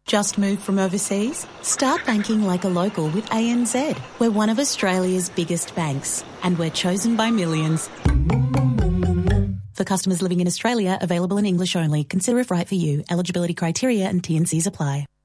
Just moved from overseas? Start banking like a local with ANZ. We're one of Australia's biggest banks, and we're chosen by millions. For customers living in Australia, available in English only. Consider if right for you. Eligibility criteria and T&Cs apply.